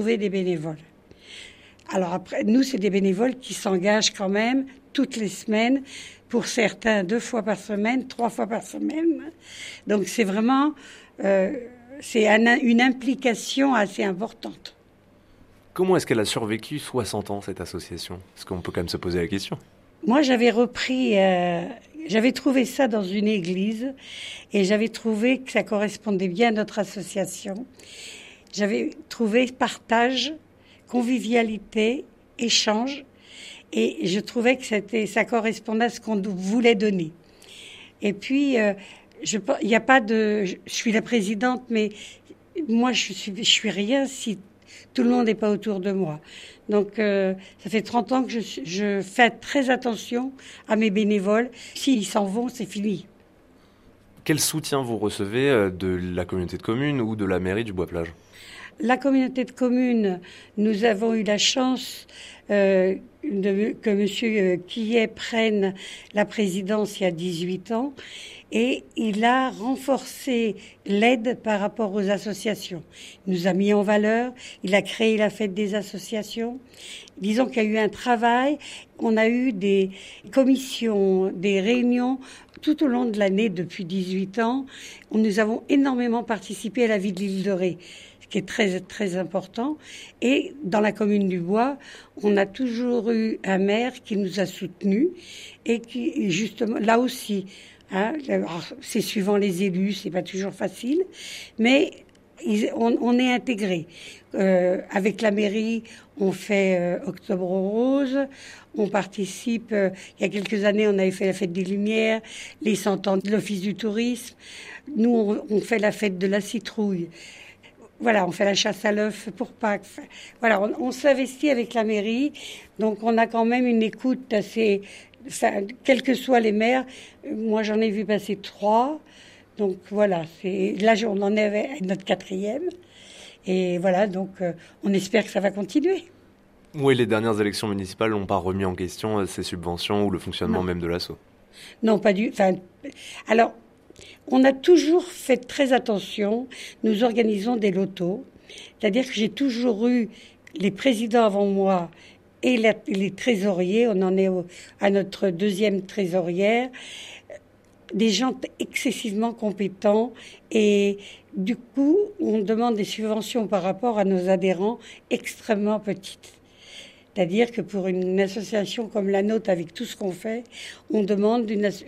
Trouver des bénévoles. Alors après, nous, c'est des bénévoles qui s'engagent quand même toutes les semaines, pour certains 2 fois par semaine, 3 fois par semaine. Donc c'est vraiment une implication assez importante. Comment est-ce qu'elle a survécu 60 ans, cette association? Est-ce qu'on peut quand même se poser la question? Moi, j'avais trouvé ça dans une église et j'avais trouvé que ça correspondait bien à notre association. J'avais trouvé partage, convivialité, échange, et je trouvais que ça correspondait à ce qu'on voulait donner. Et puis, il y a pas de, je suis la présidente, mais moi, je suis rien si tout le monde n'est pas autour de moi. Donc, ça fait 30 ans que je fais très attention à mes bénévoles. S'ils s'en vont, c'est fini. Quel soutien vous recevez de la communauté de communes ou de la mairie du Bois-Plage? La communauté de communes, nous avons eu la chance que M. Quillet prenne la présidence il y a 18 ans et il a renforcé l'aide par rapport aux associations. Il nous a mis en valeur, il a créé la fête des associations. Disons qu'il y a eu un travail, on a eu des commissions, des réunions tout au long de l'année depuis 18 ans. Nous avons énormément participé à la vie de l'île de Ré, qui est très, très important. Et dans la commune du Bois, on a toujours eu un maire qui nous a soutenus et qui, justement, là aussi, c'est suivant les élus, c'est pas toujours facile, mais on est intégré. Avec la mairie, on fait Octobre Rose, on participe, il y a quelques années, on avait fait la fête des Lumières, les 100 ans de l'Office du tourisme. Nous, on fait la fête de la citrouille. Voilà, on fait la chasse à l'œuf pour Pâques. Voilà, on s'investit avec la mairie, donc on a quand même une écoute assez... Enfin, quels que soient les maires, moi j'en ai vu passer 3, donc voilà, là on en est avec notre 4e, et voilà, donc on espère que ça va continuer. Oui, les dernières élections municipales n'ont pas remis en question ces subventions ou le fonctionnement même de l'asso. Non, pas du... Enfin, alors... On a toujours fait très attention. Nous organisons des lotos. C'est-à-dire que j'ai toujours eu les présidents avant moi et les trésoriers. On en est à notre 2e trésorière. Des gens excessivement compétents. Et du coup, on demande des subventions par rapport à nos adhérents extrêmement petites. C'est-à-dire que pour une association comme la nôtre, avec tout ce qu'on fait, on demande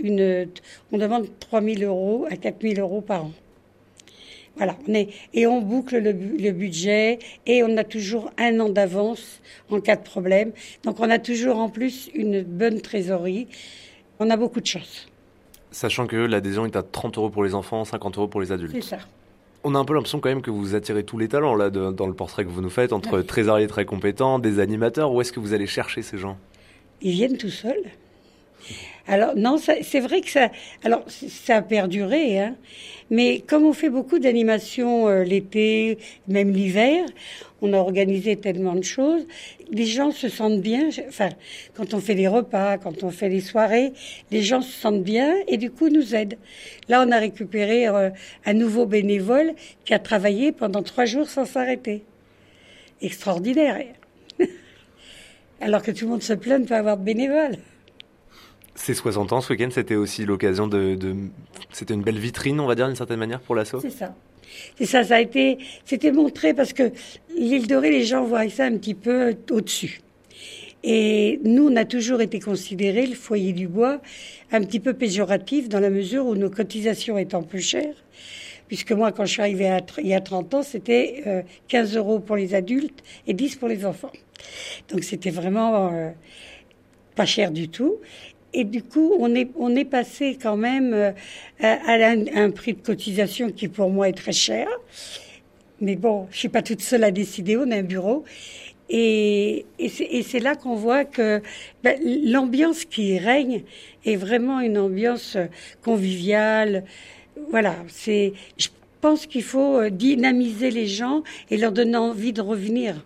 3 000 euros à 4 000 euros par an. Voilà, et on boucle le budget et on a toujours 1 an d'avance en cas de problème. Donc on a toujours en plus une bonne trésorerie. On a beaucoup de chance. Sachant que l'adhésion est à 30 euros pour les enfants, 50 euros pour les adultes. C'est ça. On a un peu l'impression quand même que vous attirez tous les talents là dans le portrait que vous nous faites, entre trésoriers très compétents, des animateurs. Où est-ce que vous allez chercher ces gens? Ils viennent tout seuls. Alors non, c'est vrai que ça a perduré, hein. Mais comme on fait beaucoup d'animations l'été, même l'hiver, on a organisé tellement de choses, les gens se sentent bien. Enfin, quand on fait des repas, quand on fait des soirées, les gens se sentent bien et du coup nous aident. Là, on a récupéré un nouveau bénévole qui a travaillé pendant 3 jours sans s'arrêter. Extraordinaire. Alors que tout le monde se plaint de ne pas avoir de bénévoles. Ces 60 ans, ce week-end, c'était aussi l'occasion C'était une belle vitrine, on va dire, d'une certaine manière, pour l'asso. C'est ça. C'est ça, c'était montré parce que l'île de Ré, les gens voient ça un petit peu au-dessus. Et nous, on a toujours été considérés, le foyer du bois, un petit peu péjoratif dans la mesure où nos cotisations étant plus chères. Puisque moi, quand je suis arrivée il y a 30 ans, c'était 15 euros pour les adultes et 10 pour les enfants. Donc c'était vraiment pas cher du tout. Et du coup, on est passé quand même à un prix de cotisation qui pour moi est très cher. Mais bon, je suis pas toute seule à décider, on a un bureau. Et c'est là qu'on voit que l'ambiance qui règne est vraiment une ambiance conviviale. Voilà, je pense qu'il faut dynamiser les gens et leur donner envie de revenir.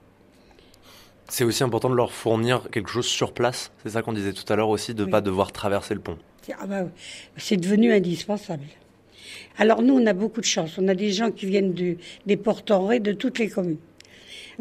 C'est aussi important de leur fournir quelque chose sur place. C'est ça qu'on disait tout à l'heure aussi, de ne pas devoir traverser le pont. C'est devenu indispensable. Alors nous, on a beaucoup de chance. On a des gens qui viennent des Ports-en-Ré de toutes les communes.